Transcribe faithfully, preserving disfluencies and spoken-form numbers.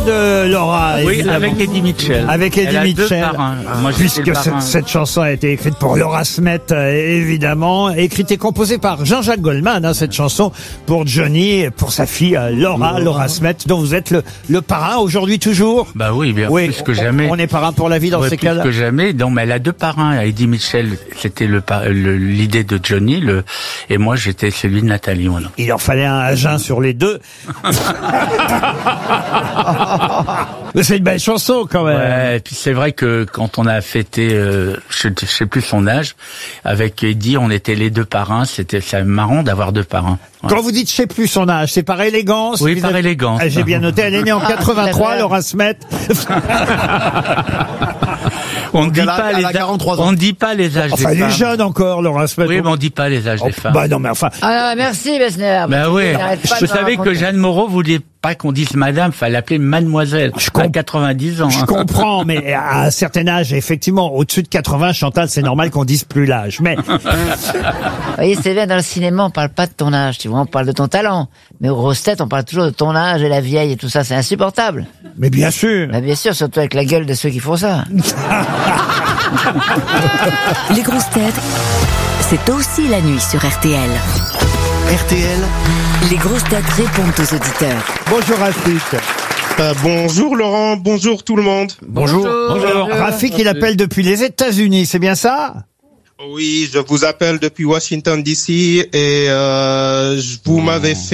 de Laura. Oui, évidemment. avec Eddie Mitchell. Avec Eddie Elle a deux Mitchell. parrains. Moi, j'étais Puisque le cette, parrain. cette chanson a été écrite pour Laura Smet, euh, évidemment. Écrite et composée par Jean-Jacques Goldman, hein, cette chanson pour Johnny, et pour sa fille euh, Laura, Laura, Laura Smet, dont vous êtes le, le parrain aujourd'hui toujours. Bah oui, bien Oui, plus que jamais. On est parrain pour la vie dans Ouais, ces plus cas-là. que jamais. Non, mais elle a deux parrains. Eddie Mitchell, c'était le, par- le- l'idée de Johnny, le, et moi, j'étais celui de Nathalie. Voilà. Il en fallait un agent sur les deux. Mais c'est une belle chanson quand même. Ouais, et puis c'est vrai que quand on a fêté, euh, je, je sais plus son âge, avec Eddie, on était les deux parrains. C'était, c'est marrant d'avoir deux parrains. Ouais. Quand vous dites je sais plus son âge, c'est par élégance. Oui, vous par êtes- élégance. Ah, j'ai bien noté, elle est née en quatre-vingt-trois, Laura Smet. On ne dit elle a- pas elle les a quarante-trois ans. on ne dit pas les âges Enfin, des elle est femmes. jeune encore, Laura Smet. Oui, mais on dit pas les âges Oh, des femmes. bah non, mais enfin, Ah, merci, Besner. Ben oui. J'arrête pas de Vous me savez que raconter. Jeanne Moreau voulait pas qu'on dise madame, fallait l'appeler mademoiselle. Je à comp- quatre-vingt-dix ans. je hein. comprends, mais à un certain âge, effectivement, au-dessus de quatre-vingts, Chantal, c'est normal qu'on dise plus l'âge. Mais Vous voyez, c'est bien, dans le cinéma, on parle pas de ton âge, tu vois, on parle de ton talent. Mais aux grosses têtes, on parle toujours de ton âge et la vieille et tout ça, c'est insupportable. mais bien sûr. Bah, bien sûr, surtout avec la gueule de ceux qui font ça. Les grosses têtes, c'est aussi la nuit sur R T L. R T L. Les grosses têtes répondent aux auditeurs. Bonjour Rafik. Euh, bonjour Laurent, bonjour tout le monde. Bonjour. Bonjour. Rafik, il appelle depuis les États-Unis, c'est bien ça? Oui, je vous appelle depuis Washington D C et euh, je- vous m'avez fait